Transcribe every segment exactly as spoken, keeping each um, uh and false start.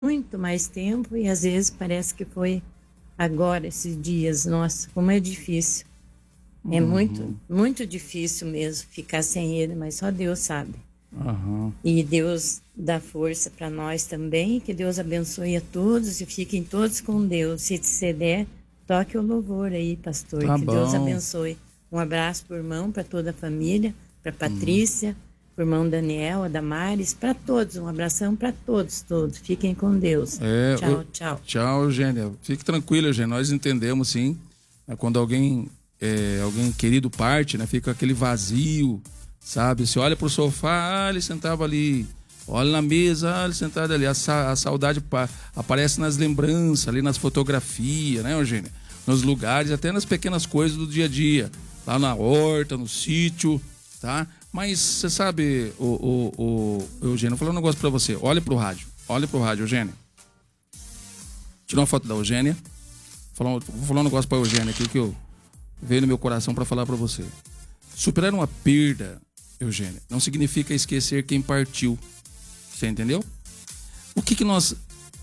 muito mais tempo e às vezes parece que foi agora, esses dias. Nossa, como é difícil. É muito, Uhum. muito difícil mesmo ficar sem ele, mas só Deus sabe. Aham. E Deus dá força para nós também, que Deus abençoe a todos e fiquem todos com Deus. Se você der, toque o louvor aí, pastor, Tá que Deus bom. abençoe. Um abraço pro irmão, para toda a família, para Patrícia, pro irmão Daniel, a Damares, para todos, um abração para todos, todos. Fiquem com Deus. É, Tchau, eu- tchau. Tchau, Eugênia. Fique tranquila, Eugênia. Nós entendemos, sim. É, quando alguém, é, alguém querido parte, né? Fica aquele vazio, sabe? Você olha pro sofá, ah, ele sentava ali. Olha na mesa, ah, ele sentado ali. A, sa- a saudade pa- aparece nas lembranças, ali nas fotografias, né, Eugênia? Nos lugares, até nas pequenas coisas do dia a dia. Lá na horta, no sítio, tá? Mas você sabe, o, o, o Eugênia, eu vou falar um negócio pra você. Olha pro rádio. Olha pro rádio, Eugênia. Tirou uma foto da Eugênia. Vou falar, um- vou falar um negócio pra Eugênia aqui que eu veio no meu coração pra falar pra você. Superar uma perda, Eugênia, não significa esquecer quem partiu. Você entendeu? O que que nós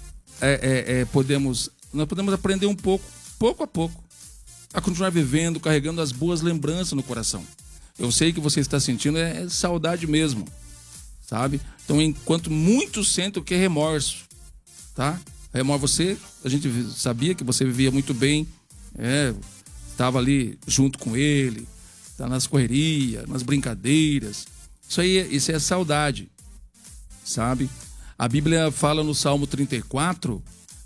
é, é, é, podemos... Nós podemos aprender um pouco, pouco a pouco, a continuar vivendo, carregando as boas lembranças no coração. Eu sei que você está sentindo é, é saudade mesmo, sabe? Então, enquanto muitos sentem o que é remorso, tá? Remorso, você, a gente vi- sabia que você vivia muito bem, é, estava ali junto com ele, tá nas correrias, nas brincadeiras. Isso aí, é- isso é saudade, sabe? A Bíblia fala no Salmo trinta e quatro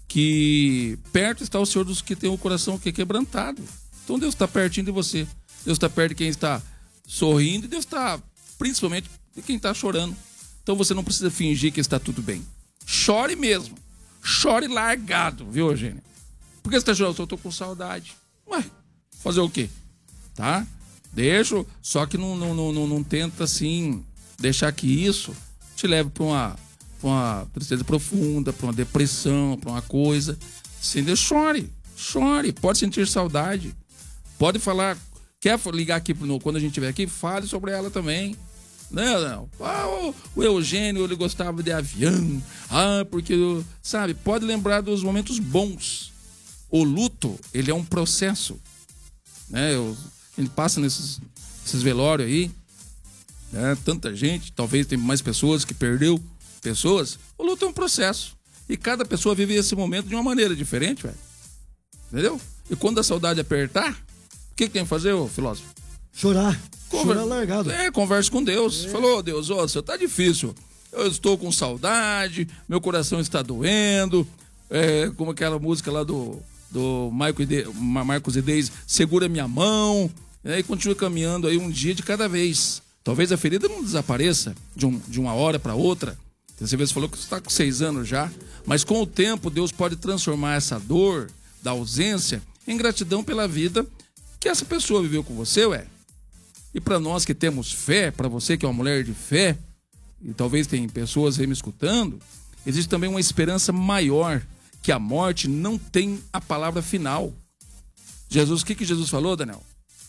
que perto está o Senhor dos que tem o coração que é quebrantado. Então Deus está pertinho de você. Deus está perto de quem está sorrindo e Deus está principalmente de quem está chorando. Então você não precisa fingir que está tudo bem. Chore mesmo. Chore largado, viu, Eugênia? Por que você está chorando? Eu tô com saudade. Ué, fazer o quê? Tá? Deixa, só que não, não, não, não, não tenta assim deixar que isso te leve para uma, pra uma tristeza profunda, para uma depressão, para uma coisa. Sim, chore, chore, pode sentir saudade, pode falar, quer ligar aqui no, quando a gente estiver aqui, fale sobre ela também. Não, não. Ah, o, o Eugênio, ele gostava de avião. Ah, porque, sabe, pode lembrar dos momentos bons. O luto, ele é um processo, né? Eu, a gente passa nesses, nesses velórios aí, né? Tanta gente, talvez tem mais pessoas que perdeu pessoas. O luto é um processo. E cada pessoa vive esse momento de uma maneira diferente, velho. Entendeu? E quando a saudade apertar, o que, que tem que fazer, ô filósofo? Chorar. Conver... Chorar largado. É, converse com Deus. É. Falou, Deus, ó, você tá difícil. Eu estou com saudade, meu coração está doendo. É, como aquela música lá do, do Marco de... Marcos e Deise, segura minha mão. É, e continua caminhando aí um dia de cada vez. Talvez a ferida não desapareça de, um, de uma hora para outra. Você vezes falou que você está com seis anos já. Mas com o tempo, Deus pode transformar essa dor da ausência em gratidão pela vida que essa pessoa viveu com você, ué. E para nós que temos fé, para você que é uma mulher de fé, e talvez tem pessoas aí me escutando, existe também uma esperança maior, que a morte não tem a palavra final. Jesus, o que que Jesus falou, Daniel?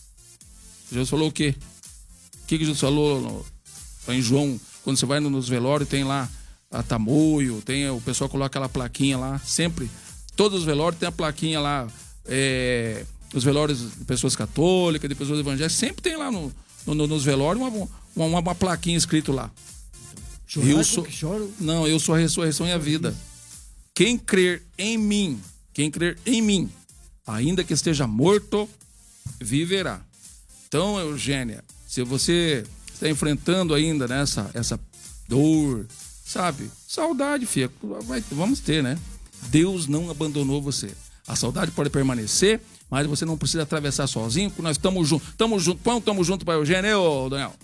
Jesus falou o quê? O que que Jesus falou no, em João, quando você vai nos velórios, tem lá a tamoio, tem, o pessoal coloca aquela plaquinha lá, sempre, todos os velórios tem a plaquinha lá, é... Os velórios de pessoas católicas, de pessoas evangélicas, sempre tem lá no, no, nos velórios uma, uma, uma plaquinha escrito lá. Chorar, eu sou, que choro. não, eu sou a ressurreição e a vida. Quem crer em mim, quem crer em mim, ainda que esteja morto, viverá. Então, Eugênia, se você está enfrentando ainda né, essa, essa dor, sabe? Saudade, filha, vai, vamos ter, né? Deus não abandonou você. A saudade pode permanecer, mas você não precisa atravessar sozinho, porque nós estamos juntos. Estamos juntos. Põe um tamo junto para Eugênia, ô, Daniel.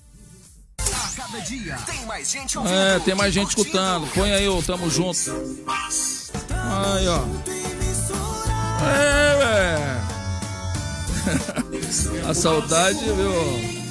A cada dia tem mais gente ouvindo. É, tem mais gente escutando. Põe aí, ô, tamo junto. Aí, ó. É, velho. A saudade, viu?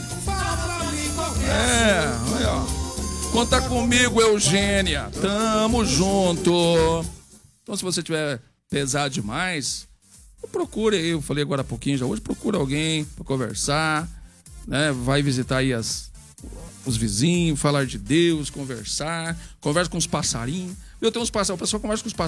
É, aí, ó. Conta comigo, Eugênia. Tamo junto. Então, se você tiver pesado demais, procure aí, eu falei agora há pouquinho já hoje, procura alguém para conversar, né? Vai visitar aí as, os vizinhos, falar de Deus, conversar, conversa com os passarinhos. Eu tenho uns passarinhos, o pessoal conversa com os passarinhos.